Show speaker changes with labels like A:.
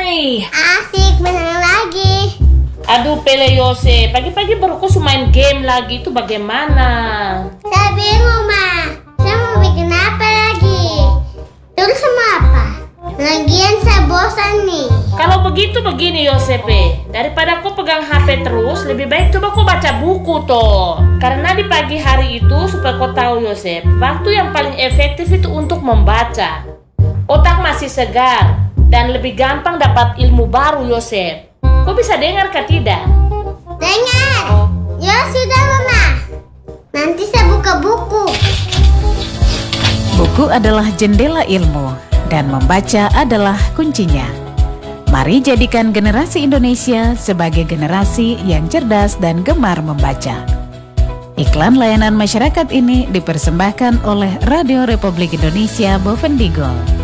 A: Pele?
B: Asik, menang lagi.
A: Aduh Pele Yosep, pagi-pagi baru kau main game lagi, itu bagaimana?
B: Saya bingung, Ma. Saya mau bikin apa lagi? Terus sama apa? Lagian saya bosan nih.
A: Kalau begitu begini Yosep, daripada kau pegang HP terus, lebih baik coba kau baca buku toh. Karena di pagi hari itu, supaya kau tahu Yosep, waktu yang paling efektif itu untuk membaca. Otak masih segar dan lebih gampang dapat ilmu baru Yosep. Kau bisa dengar kah tidak?
B: Dengar. Ya sudah, Mama. Nanti saya buka buku.
C: Buku adalah jendela ilmu dan membaca adalah kuncinya. Mari jadikan generasi Indonesia sebagai generasi yang cerdas dan gemar membaca. Iklan layanan masyarakat ini dipersembahkan oleh Radio Republik Indonesia Bovendigul.